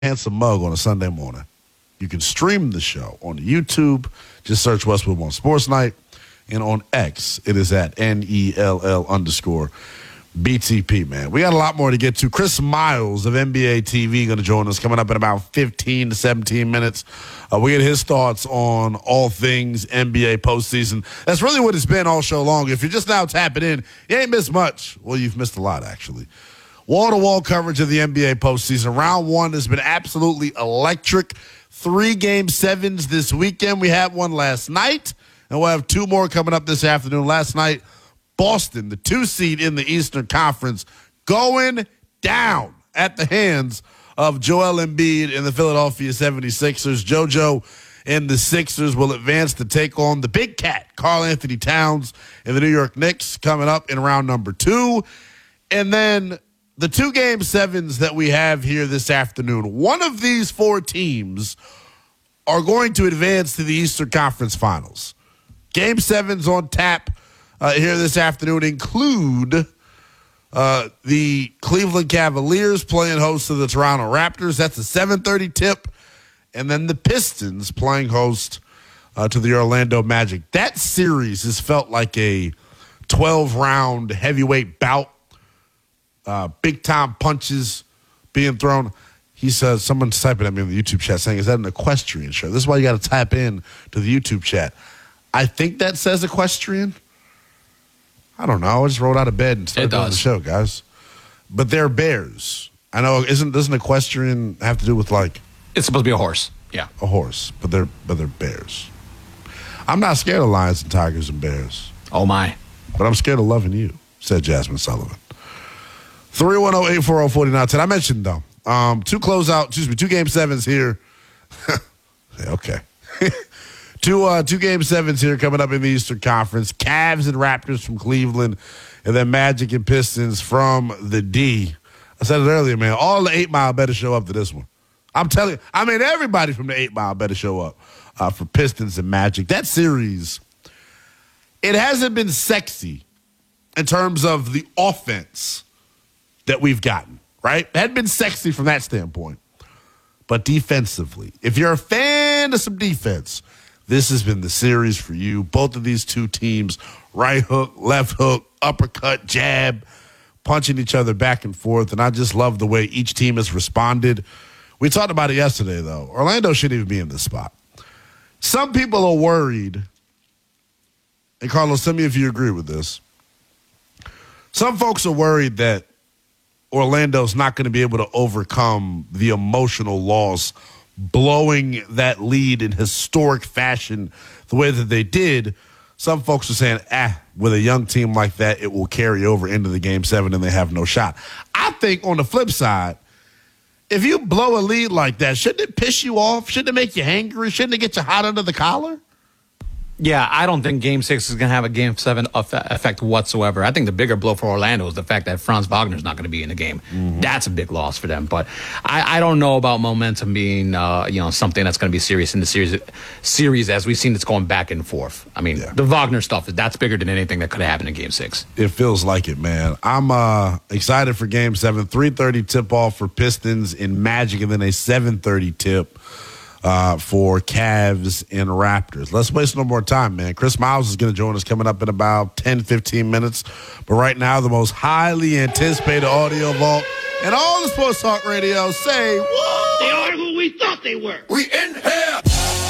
handsome mug on a Sunday morning. You can stream the show on YouTube. Just search Westwood One Sports Night. And on X, it is at NELL_BTP, man. We got a lot more to get to. Chris Miles of NBA TV going to join us coming up in about 15 to 17 minutes. We get his thoughts on all things NBA postseason. That's really what it's been all show long. If you're just now tapping in, you ain't missed much. Well, you've missed a lot, actually. Wall-to-wall coverage of the NBA postseason. Round one has been absolutely electric. 3 Game 7s this weekend. We had one last night, and we'll have 2 more coming up this afternoon. Last night, Boston, the 2 seed in the Eastern Conference, going down at the hands of Joel Embiid and the Philadelphia 76ers. JoJo and the Sixers will advance to take on the big cat, Karl Anthony Towns, and the New York Knicks coming up in round number 2. And then the 2 Game 7s that we have here this afternoon, one of these 4 teams are going to advance to the Eastern Conference Finals. Game 7s on tap here this afternoon include the Cleveland Cavaliers playing host to the Toronto Raptors. That's a 7:30 tip. And then the Pistons playing host to the Orlando Magic. That series has felt like a 12-round heavyweight bout. Big-time punches being thrown. He says, someone's typing at me on the YouTube chat saying, is that an equestrian show? This is why you got to tap in to the YouTube chat. I think that says equestrian. I don't know. I just rolled out of bed and started doing the show, guys. But they're bears. I know. Doesn't equestrian have to do with like? It's supposed to be a horse. Yeah, a horse. But they're bears. I'm not scared of lions and tigers and bears. Oh my! But I'm scared of loving you," said Jasmine Sullivan. 310-840-4910. I mentioned though, 2 Game 7s here. Okay. 2 Game 7s here coming up in the Eastern Conference. Cavs and Raptors from Cleveland, and then Magic and Pistons from the D. I said it earlier, man. All the 8 Mile better show up to this one. I'm telling you. I mean, everybody from the 8 Mile better show up for Pistons and Magic. That series, it hasn't been sexy in terms of the offense that we've gotten, right? It hadn't been sexy from that standpoint. But defensively, if you're a fan of some defense, this has been the series for you. Both of these 2 teams, right hook, left hook, uppercut, jab, punching each other back and forth. And I just love the way each team has responded. We talked about it yesterday, though. Orlando shouldn't even be in this spot. Some people are worried, and Carlos, tell me if you agree with this. Some folks are worried that Orlando's not going to be able to overcome the emotional loss, blowing that lead in historic fashion the way that they did. Some folks are saying, with a young team like that, it will carry over into the Game 7 and they have no shot. I think on the flip side, if you blow a lead like that, shouldn't it piss you off? Shouldn't it make you angry? Shouldn't it get you hot under the collar? Yeah, I don't think Game 6 is going to have a Game 7 effect whatsoever. I think the bigger blow for Orlando is the fact that Franz Wagner's not going to be in the game. Mm-hmm. That's a big loss for them. But I don't know about momentum being something that's going to be serious in the series as we've seen it's going back and forth. I mean, The Wagner stuff, that's bigger than anything that could have happened in Game 6. It feels like it, man. I'm excited for Game 7. 3:30 tip-off for Pistons in Magic, and then a 7:30 tip for Cavs and Raptors. Let's waste no more time, man. Chris Miles is going to join us coming up in about 10, 15 minutes. But right now, the most highly anticipated audio vault and all the sports talk radio say, what? They are who we thought they were. We in here.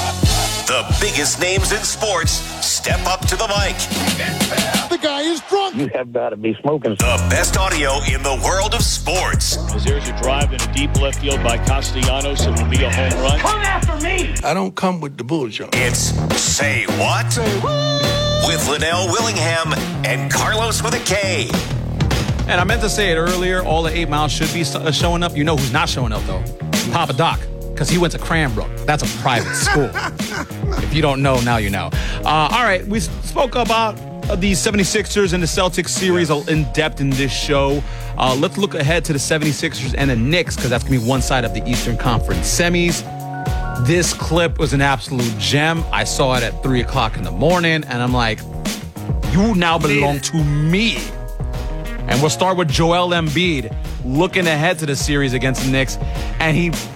The biggest names in sports step up to the mic. The guy is drunk. You have got to be smoking. The best audio in the world of sports. As there's a drive in a deep left field by Castellanos, it will be a home run. Come after me. I don't come with the bullshit. It's Say What? With Linnell Willingham and Carlos with a K. And I meant to say it earlier, all the 8 Mile should be showing up. You know who's not showing up, though? Papa Doc, because he went to Cranbrook. That's a private school. If you don't know, now you know. All right, we spoke about the 76ers and the Celtics series in depth in this show. Let's look ahead to the 76ers and the Knicks, because that's going to be one side of the Eastern Conference semis. This clip was an absolute gem. I saw it at 3 o'clock in the morning, and I'm like, you now belong to me. And we'll start with Joel Embiid looking ahead to the series against the Knicks. And he